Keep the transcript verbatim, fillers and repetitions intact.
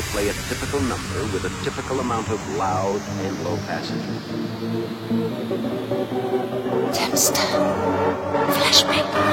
play a typical number with a typical amount of loud and low passages. Dempster. Flashback.